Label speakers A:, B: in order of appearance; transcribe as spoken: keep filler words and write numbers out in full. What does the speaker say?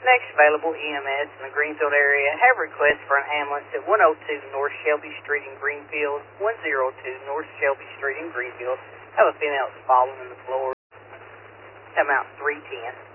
A: Next available E M S in the Greenfield area have requests for an ambulance at one oh two North Shelby Street in Greenfield, one oh two North Shelby Street in Greenfield. Have a female that's fallen on the floor. Come out three ten.